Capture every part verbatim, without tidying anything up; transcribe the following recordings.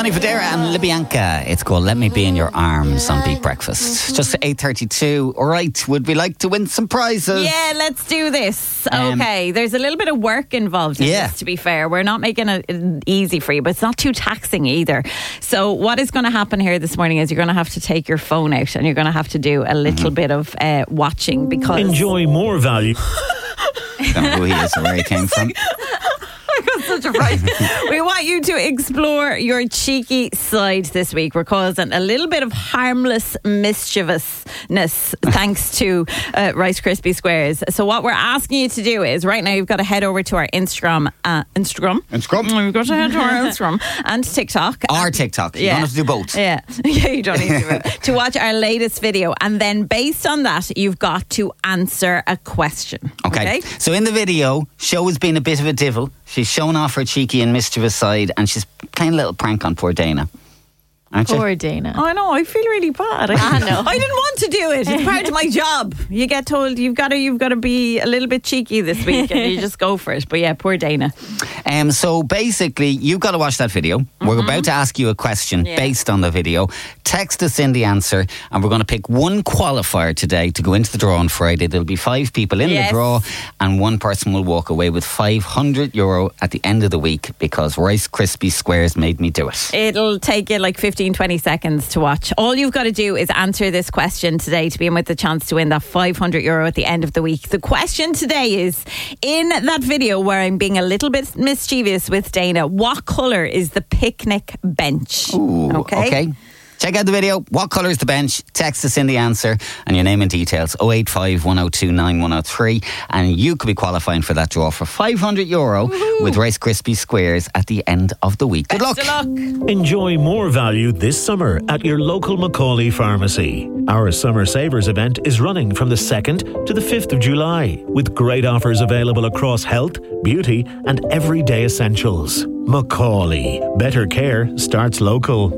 Sonny Fodera and Libyanka. It's called Let Me Be in Your Arms on Beat Breakfast. Just eight thirty-two. All right, would we like to win some prizes? Yeah, let's do this. Um, okay, there's a little bit of work involved in yeah. this, to be fair. We're not making it easy for you, but it's not too taxing either. So what is going to happen here this morning is you're going to have to take your phone out and you're going to have to do a little mm-hmm. bit of uh, watching because... Enjoy more value. I don't know who he is or where he came from. I got such a fright. We want you to explore your cheeky side this week. We're causing a little bit of harmless mischievousness thanks to uh, Rice Krispie Squares. So what we're asking you to do is right now you've got to head over to our Instagram. Uh, Instagram? Instagram? We've got to head to our Instagram and TikTok. Our TikTok. You yeah. don't have to do both. Yeah, yeah, you don't need to do to watch our latest video. And then based on that, you've got to answer a question. Okay. okay? So in the video, Show has been a bit of a divil. She's shown off her cheeky and mischievous side and she's playing a little prank on poor Dana. Aren't you? Poor Dana. I know, I feel really bad. I, I know. I didn't want to do it. It's part of my job. You get told you've got to you've got to be a little bit cheeky this week and you just go for it. But yeah, poor Dana. Um, so basically, you've got to watch that video. Mm-hmm. We're about to ask you a question yeah. based on the video. Text us in the answer and we're going to pick one qualifier today to go into the draw on Friday. There'll be five people in yes. the draw and one person will walk away with five hundred euro at the end of the week because Rice Krispie Squares made me do it. It'll take you like fifteen, twenty seconds to watch. All you've got to do is answer this question today to be in with the chance to win that five hundred euro at the end of the week. The question today is, in that video where I'm being a little bit mischievous with Dana, what colour is the picnic bench? Ooh, okay. okay. Check out the video. What colour is the bench? Text us in the answer and your name and details. oh eight five, one oh two, nine one oh three. And you could be qualifying for that draw for five hundred euro Woo-hoo. With Rice Krispie Squares at the end of the week. Good luck. Good luck. Enjoy more value this summer at your local Macaulay pharmacy. Our Summer Savers event is running from the second to the fifth of July with great offers available across health, beauty and everyday essentials. Macaulay. Better care starts local.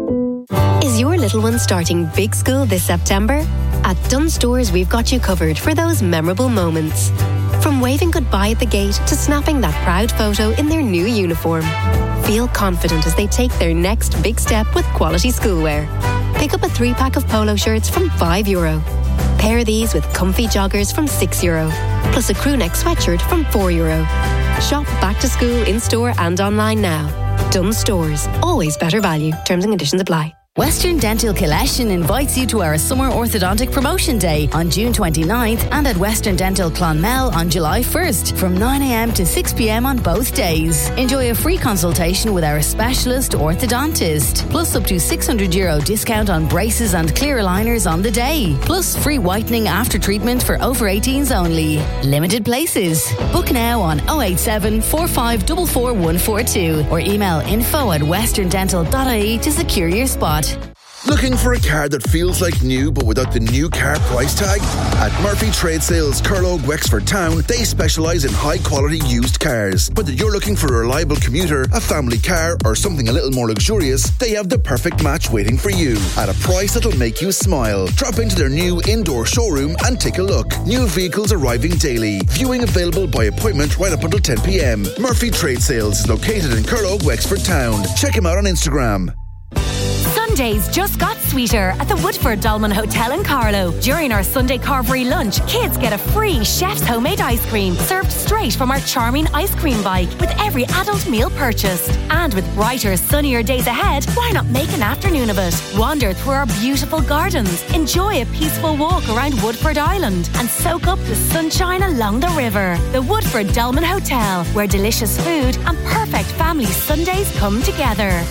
Is your little one starting big school this September? At Dunnes Stores, we've got you covered for those memorable moments. From waving goodbye at the gate to snapping that proud photo in their new uniform. Feel confident as they take their next big step with quality schoolwear. Pick up a three-pack of polo shirts from five euro. Pair these with comfy joggers from six euro. Plus a crew neck sweatshirt from four euro. Shop back to school in-store and online now. Dunnes Stores. Always better value. Terms and conditions apply. Western Dental Collection invites you to our Summer Orthodontic Promotion Day on June twenty-ninth and at Western Dental Clonmel on July first from nine a.m. to six p.m. on both days. Enjoy a free consultation with our specialist orthodontist, plus up to six hundred euro discount on braces and clear aligners on the day, plus free whitening after treatment for over eighteens only. Limited places. Book now on oh eight seven, four five four four one four two or email info at western dental dot I E to secure your spot. Looking for a car that feels like new but without the new car price tag? At Murphy Trade Sales, Curlogue, Wexford Town, they specialise in high quality used cars. Whether you're looking for a reliable commuter, a family car or something a little more luxurious, they have the perfect match waiting for you at a price that'll make you smile. Drop into their new indoor showroom and take a look. New vehicles arriving daily. Viewing available by appointment right up until ten p.m. Murphy Trade Sales is located in Curlogue, Wexford Town. Check him out on Instagram. Sundays just got sweeter at the Woodford Dolman Hotel in Carlow. During our Sunday carvery lunch, kids get a free chef's homemade ice cream served straight from our charming ice cream bike with every adult meal purchased. And with brighter, sunnier days ahead, why not make an afternoon of it? Wander through our beautiful gardens, enjoy a peaceful walk around Woodford Island and soak up the sunshine along the river. The Woodford Dolman Hotel, where delicious food and perfect family Sundays come together.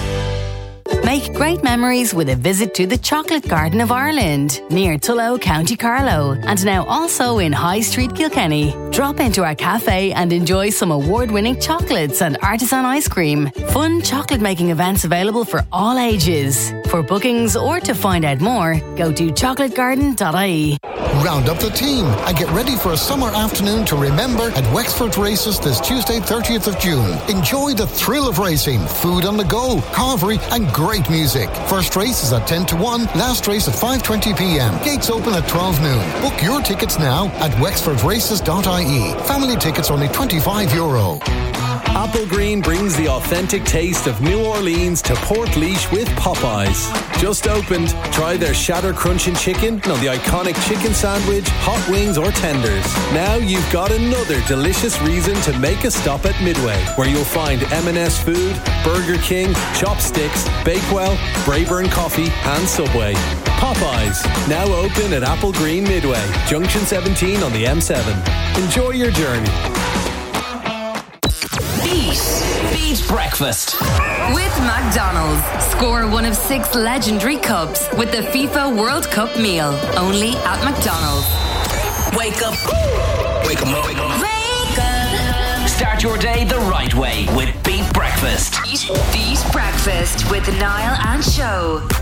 Make great memories with a visit to the Chocolate Garden of Ireland, near Tullow, County Carlow, and now also in High Street, Kilkenny. Drop into our cafe and enjoy some award-winning chocolates and artisan ice cream. Fun chocolate-making events available for all ages. For bookings or to find out more, go to chocolate garden dot I E. Round up the team and get ready for a summer afternoon to remember at Wexford Races this Tuesday, thirtieth of June. Enjoy the thrill of racing, food on the go, carvery and great music. First race is at ten to one, last race at five twenty p.m. Gates open at twelve noon. Book your tickets now at wexford races dot I E. Family tickets only twenty-five euro. Apple Green brings the authentic taste of New Orleans to Portlaoise with Popeyes. Just opened. Try their shatter crunching chicken on the iconic chicken sandwich, hot wings or tenders. Now you've got another delicious reason to make a stop at Midway, where you'll find M and S Food, Burger King, Chopsticks, Bakewell, Brayburn Coffee and Subway. Popeyes, now open at Apple Green Midway, Junction seventeen on the M seven. Enjoy your journey. Beat. Beat Breakfast. With McDonald's. Score one of six legendary cups with the FIFA World Cup meal. Only at McDonald's. Wake up. Wake up. Wake up. Wake up. Start your day the right way with Beat Breakfast. Beat, Beat Breakfast with Niall and Show.